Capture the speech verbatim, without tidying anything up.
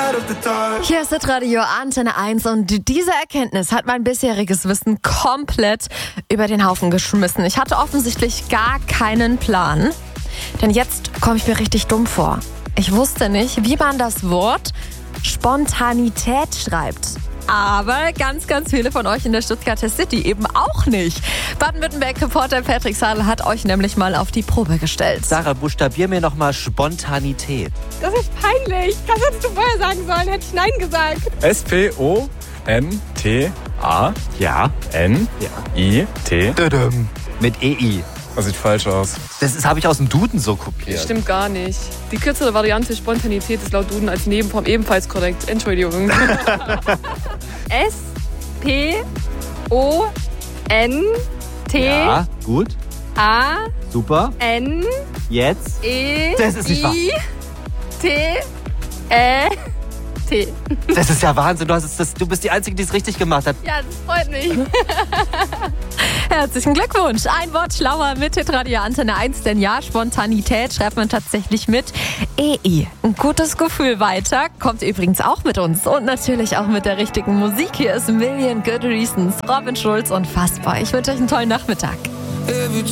Hier ist das Radio Antenne eins und diese Erkenntnis hat mein bisheriges Wissen komplett über den Haufen geschmissen. Ich hatte offensichtlich gar keinen Plan, denn jetzt komme ich mir richtig dumm vor. Ich wusste nicht, wie man das Wort Spontanität schreibt. Aber ganz, ganz viele von euch in der Stuttgarter City eben auch nicht. Baden-Württemberg-Reporter Patrick Sadel hat euch nämlich mal auf die Probe gestellt. Sarah, buchstabier mir nochmal Spontanität. Das ist peinlich. Das hättest du vorher sagen sollen, hätte ich Nein gesagt. S P O N T A Ja. N I T. Dödüm. Mit E I. Das sieht falsch aus. Das ist- habe ich aus dem Duden so kopiert. Stimmt gar nicht. Die kürzere Variante Spontanität ist laut Duden als Nebenform ebenfalls korrekt. Entschuldigung. S P O N T Ja, gut. A Super. N Jetzt. E Das ist nicht wahr. I T Ä T. Das ist ja Wahnsinn. Du, hast es, das, du bist die Einzige, die es richtig gemacht hat. Ja, das freut mich. Herzlichen Glückwunsch. Ein Wort schlauer mit Radio Antenne eins, denn ja, Spontanität schreibt man tatsächlich mit E I. Ein gutes Gefühl weiter kommt übrigens auch mit uns und natürlich auch mit der richtigen Musik. Hier ist Million Good Reasons, Robin Schulz und Fassbar. Ich wünsche euch einen tollen Nachmittag. Every